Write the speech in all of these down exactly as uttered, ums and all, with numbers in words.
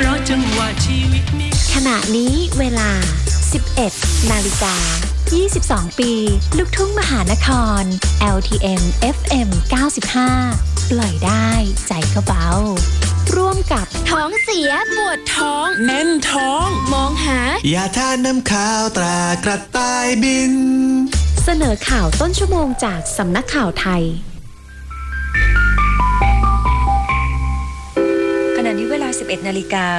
รอจังหวะชีวิตนี้ขณะนี้เวลา สิบเอ็ด นาฬิกา ยี่สิบสอง ปี ลูกทุ่งมหานคร แอล ที เอ็ม เอฟ เอ็ม เก้าสิบห้า ปล่อยได้ใจก็เบาร่วมกับท้องเสียปวดท้องแน่นท้องมองหายาทานน้ำข้าวตรากระต่ายบินเสนอข่าวต้นชั่วโมงจากสำนักข่าวไทยขณะนี้เวลา สิบเอ็ด นาฬิกา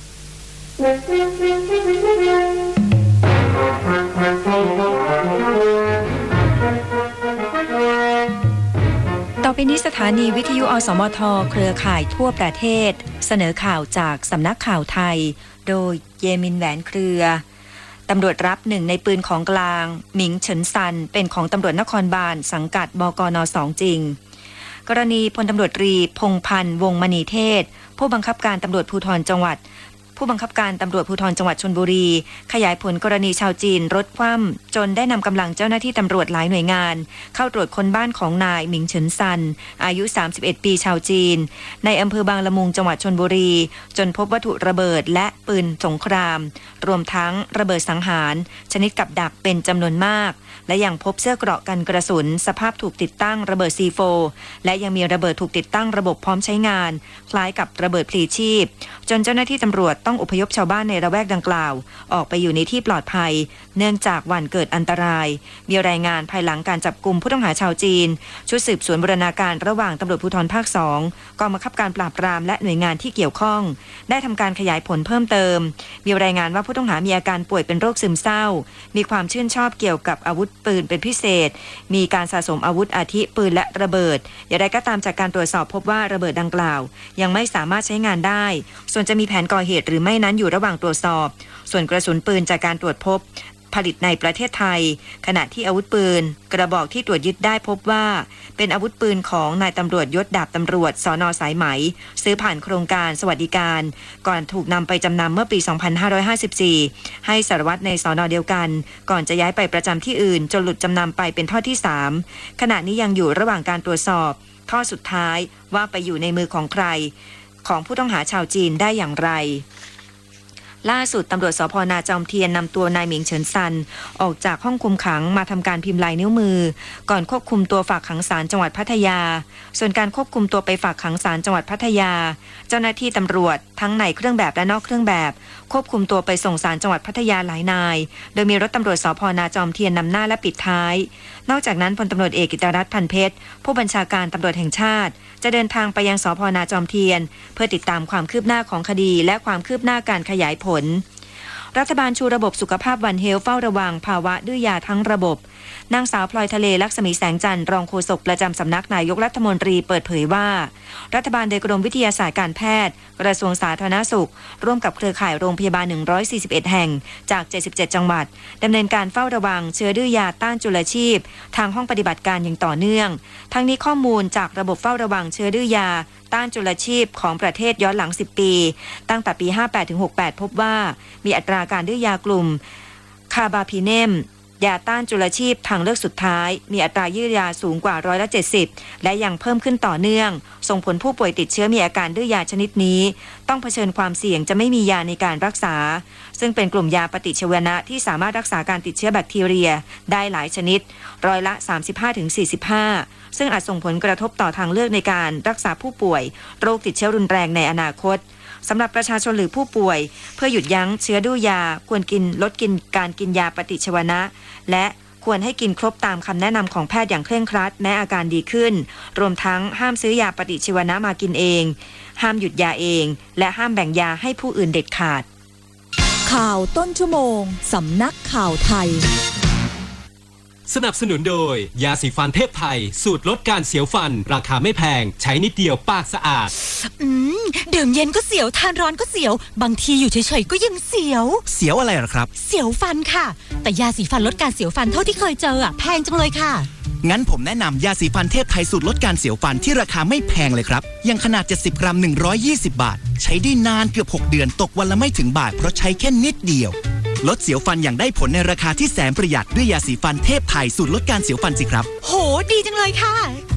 ต่อไปนี้สถานีวิทยุอสมทเครือข่ายทั่วประเทศเสนอข่าวจากสำนักข่าวไทยโดยเยมินแหวนเครือตำรวจรับหนึ่งในปืนของกลางหมิงเฉินซันเป็นของตำรวจนครบาลสังกัดบกน.สอง จริงกรณีพลตำรวจตรีพงษ์พันธ์วงศ์มณีเทศผู้บังคับการตำรวจภูธรจังหวัดผู้บังคับการตำรวจภูธรจังหวัดชลบุรีขยายผลกรณีชาวจีนรถคว่ำจนได้นำกำลังเจ้าหน้าที่ตำรวจหลายหน่วยงานเข้าตรวจค้นบ้านของนายหมิงเฉินซันอายุสามสิบเอ็ดปีชาวจีนในอำเภอบางละมุงจังหวัดชลบุรีจนพบวัตถุระเบิดและปืนสงครามรวมทั้งระเบิดสังหารชนิดกับดักเป็นจำนวนมากและยังพบเสื้อเกราะกันกระสุนสภาพถูกติดตั้งระเบิด ซี โฟร์ และยังมีระเบิดถูกติดตั้งระบบพร้อมใช้งานคล้ายกับระเบิดพลีชีพจนเจ้าหน้าที่ตำรวจต้องอพยพชาวบ้านในระแวกดังกล่าวออกไปอยู่ในที่ปลอดภัยเนื่องจากหวั่นเกิดอันตรายมีรายงานภายหลังการจับกุมผู้ต้องหาชาวจีนชุดสืบสวนบูรณาการระหว่างตำรวจภูธรภาคสองกองบังคับการปราบปรามและหน่วยงานที่เกี่ยวข้องได้ทำการขยายผลเพิ่มเติมมีรายงานว่าผู้ต้องหามีอาการป่วยเป็นโรคซึมเศร้ามีความชื่นชอบเกี่ยวกับอาวุธปืนเป็นพิเศษมีการสะสมอาวุธอาทิปืนและระเบิดอย่างไรก็ตามจากการตรวจสอบพบว่าระเบิดดังกล่าวยังไม่สามารถใช้งานได้ส่วนจะมีแผนก่อเหตุหรือไม่นั้นอยู่ระหว่างตรวจสอบส่วนกระสุนปืนจากการตรวจพบผลิตในประเทศไทยขณะที่อาวุธปืนกระบอกที่ตรวจยึดได้พบว่าเป็นอาวุธปืนของนายตำรวจยศดาบตำรวจสน.สายไหมซื้อผ่านโครงการสวัสดิการก่อนถูกนำไปจำนำเมื่อปีสองพันห้าร้อยห้าสิบสี่ให้สารวัตรในสน.เดียวกันก่อนจะย้ายไปประจำที่อื่นจนหลุดจำนำไปเป็นทอดที่สามขณะนี้ยังอยู่ระหว่างการตรวจสอบข้อสุดท้ายว่าไปอยู่ในมือของใครของผู้ต้องหาชาวจีนได้อย่างไรล่าสุดตำรวจสภ.นาจอมเทียนนำตัวนายหมิงเฉินซันออกจากห้องคุมขังมาทำการพิมพ์ลายนิ้วมือก่อนควบคุมตัวฝากขังศาลจังหวัดพัทยาส่วนการควบคุมตัวไปฝากขังศาลจังหวัดพัทยาเจ้าหน้าที่ตำรวจทั้งในเครื่องแบบและนอกเครื่องแบบควบคุมตัวไปส่งศาลจังหวัดพัทยาหลายนายโดยมีรถตำรวจสภ.นาจอมเทียนนำหน้าและปิดท้ายนอกจากนั้นพลตำรวจเอกกิตติรัตน์ พันเพชรผู้บัญชาการตำรวจแห่งชาติจะเดินทางไปยังสภ.นาจอมเทียนเพื่อติดตามความคืบหน้าของคดีและความคืบหน้าการขยายผลรัฐบาลชูระบบสุขภาพวันเฮลเฝ้าระวังภาวะดื้อยาทั้งระบบนางสาวพลอยทะเลลักษมีแสงจันทร์รองโฆษกประจำสำนักนายกรัฐมนตรีเปิดเผยว่ารัฐบาลโดยกรมวิทยาศาสตร์การแพทย์กระทรวงสาธารณสุขร่วมกับเครือข่ายโรงพยาบาลหนึ่งร้อยสี่สิบเอ็ดแห่งจากเจ็ดสิบเจ็ดจังหวัดดำเนินการเฝ้าระวังเชื้อดื้อยาต้านจุลชีพทางห้องปฏิบัติการอย่างต่อเนื่องทั้งนี้ข้อมูลจากระบบเฝ้าระวังเชื้อดื้อยาต้านจุลชีพของประเทศย้อนหลังสิบปีตั้งแต่ปีห้าแปดถึงหกแปดพบว่ามีอัตราการดื้อยากลุ่มคาบาพิเนมยาต้านจุลชีพทางเลือกสุดท้ายมีอัตรายืดยาสูงกว่าร้อยละเจ็ดสิบและยังเพิ่มขึ้นต่อเนื่องส่งผลผู้ป่วยติดเชื้อมีอาการดื้อยาชนิดนี้ต้องเผชิญความเสี่ยงจะไม่มียาในการรักษาซึ่งเป็นกลุ่มยาปฏิชีวนะที่สามารถรักษาการติดเชื้อแบคทีเรียได้หลายชนิดร้อยละ สามสิบห้าถึงสี่สิบห้า ซึ่งอาจส่งผลกระทบต่อทางเลือกในการรักษาผู้ป่วยโรคติดเชื้อรุนแรงในอนาคตสำหรับประชาชนหรือผู้ป่วยเพื่อหยุดยั้งเชื้อดื้อยาควรกินลดกินการกินยาปฏิชีวนะและควรให้กินครบตามคำแนะนำของแพทย์อย่างเคร่งครัดแม้อาการดีขึ้นรวมทั้งห้ามซื้อยาปฏิชีวนะมากินเองห้ามหยุดยาเองและห้ามแบ่งยาให้ผู้อื่นเด็ดขาดข่าวต้นชั่วโมงสำนักข่าวไทยสนับสนุนโดยยาสีฟันเทพไทยสูตรลดการเสียวฟันราคาไม่แพงใช้นิดเดียวปากสะอาดอืมดื่มเย็นก็เสียวทานร้อนก็เสียวบางทีอยู่เฉยๆก็ยังเสียวเสียวอะไรหรอครับเสียวฟันค่ะแต่ยาสีฟันลดการเสียวฟันเท่าที่เคยเจออ่ะแพงจังเลยค่ะงั้นผมแนะนำยาสีฟันเทพไทยสูตรลดการเสียวฟันที่ราคาไม่แพงเลยครับยังขนาดเจ็ดสิบกรัมหนึ่งร้อยยี่สิบบาทใช้ได้นานเกือบหกเดือนตกวันละไม่ถึงบาทเพราะใช้แค่นิดเดียวลดเสียวฟันอย่างได้ผลในราคาที่แสนประหยัดด้วยยาสีฟันเทพไทยสูตรลดการเสียวฟันสิครับโหดีจังเลยค่ะ